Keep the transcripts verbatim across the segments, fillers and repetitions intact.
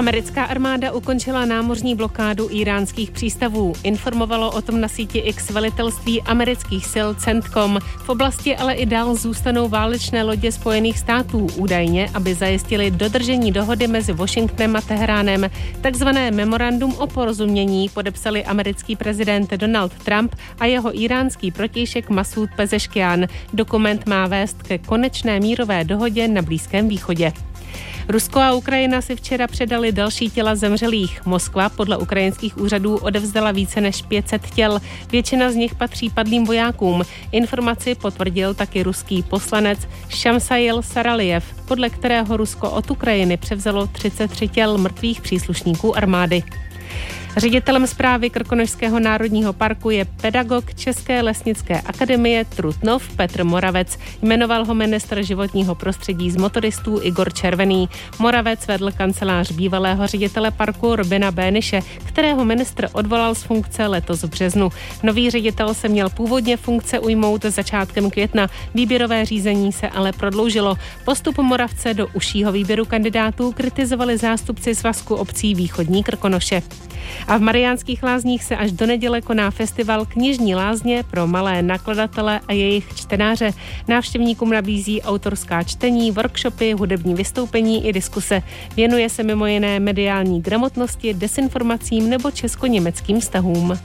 Americká armáda ukončila námořní blokádu íránských přístavů. Informovalo o tom na síti X velitelství amerických sil CENTCOM. V oblasti ale i dál zůstanou válečné lodě Spojených států, údajně, aby zajistili dodržení dohody mezi Washingtonem a Teheránem. Takzvané memorandum o porozumění podepsali americký prezident Donald Trump a jeho íránský protějšek Masud Pezeškian. Dokument má vést ke konečné mírové dohodě na Blízkém východě. Rusko a Ukrajina si včera předali další těla zemřelých. Moskva podle ukrajinských úřadů odevzdala více než pět set těl. Většina z nich patří padlým vojákům. Informaci potvrdil taky ruský poslanec Šamsail Saralijev, podle kterého Rusko od Ukrajiny převzalo třicet tři těl mrtvých příslušníků armády. Ředitelem správy Krkonošského národního parku je pedagog České lesnické akademie Trutnov Petr Moravec. Jmenoval ho ministr životního prostředí z motoristů Igor Červený. Moravec vedl kancelář bývalého ředitele parku Robina Béniše, kterého ministr odvolal z funkce letos v březnu. Nový ředitel se měl původně funkce ujmout začátkem května. Výběrové řízení se ale prodloužilo. Postup Moravce do užšího výběru kandidátů kritizovali zástupci Svazku obcí Východní Krkonoše. A v Mariánských Lázních se až do neděle koná festival Knižní lázně pro malé nakladatele a jejich čtenáře. Návštěvníkům nabízí autorská čtení, workshopy, hudební vystoupení i diskuse. Věnuje se mimo jiné mediální gramotnosti, desinformacím nebo česko-německým vztahům.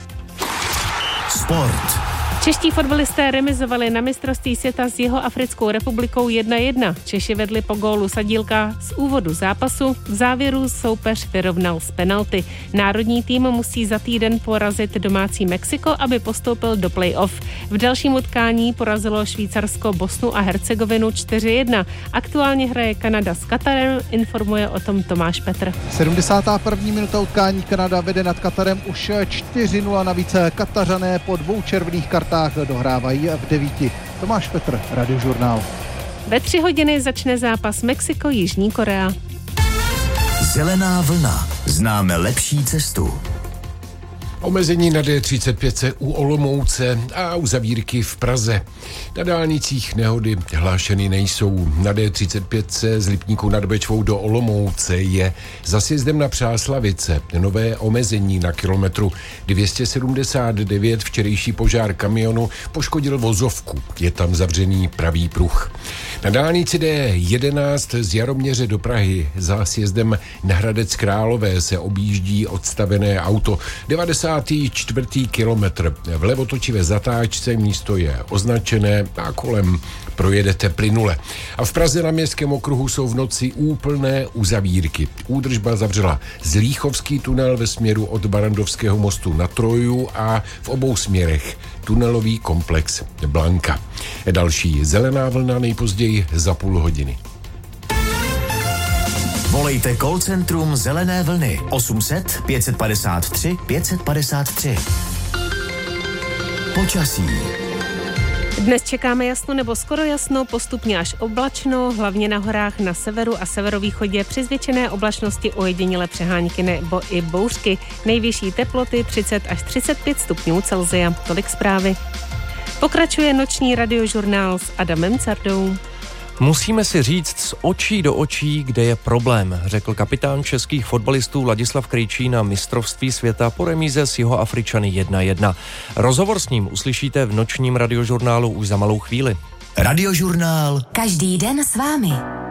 Sport. Čeští fotbalisté remizovali na mistrovství světa s Jihoafrickou republikou jedna jedna. Češi vedli po gólu Sadílka z úvodu zápasu. V závěru soupeř vyrovnal z penalty. Národní tým musí za týden porazit domácí Mexiko, aby postoupil do play-off. V dalším utkání porazilo Švýcarsko Bosnu a Hercegovinu čtyři jedna. Aktuálně hraje Kanada s Katarem, informuje o tom Tomáš Petr. sedmdesátá první minuta utkání, Kanada vede nad Katarem už čtyři nula, navíc Katařané po dvou červených kartách dohrávají v devíti. Tomáš Petr, Radiožurnál. Ve tři hodiny začne zápas Mexiko-Jižní Korea. Zelená vlna. Známe lepší cestu. Omezení na D třicet pět se u Olomouce a uzavírky v Praze. Na dálnicích nehody hlášeny nejsou. Na D třicet pět z Lipníku nad Bečvou do Olomouce je za sjezdem na Přáslavice nové omezení na kilometru dvě stě sedmdesát devět. Včerejší požár kamionu poškodil vozovku. Je tam zavřený pravý pruh. Na dálnici D jedenáct z Jaroměře do Prahy za sjezdem na Hradec Králové se objíždí odstavené auto. devadesátý čtvrtý kilometr. V levotočivé zatáčce místo je označené a kolem projedete plynule. A v Praze na Městském okruhu jsou v noci úplné uzavírky. Údržba zavřela Zlíchovský tunel ve směru od Barandovského mostu na Troju a v obou směrech tunelový komplex Blanka. Další zelená vlna nejpozději za půl hodiny. Volejte call centrum Zelené vlny osm set pět padesát tři pět padesát tři. Počasí. Dnes čekáme jasno nebo skoro jasno, postupně až oblačno, hlavně na horách na severu a severovýchodě při zvětšené oblačnosti ojedinělé přehánky nebo i bouřky. Nejvyšší teploty třicet až třicet pět stupňů Celsia. Tolik zprávy. Pokračuje noční radiožurnál s Adamem Cardou. Musíme si říct z očí do očí, kde je problém, řekl kapitán českých fotbalistů Ladislav Krejčí na mistrovství světa po remíze s Jihoafričany jedna jedna. Rozhovor s ním uslyšíte v nočním radiožurnálu už za malou chvíli. Radiožurnál. Každý den s vámi.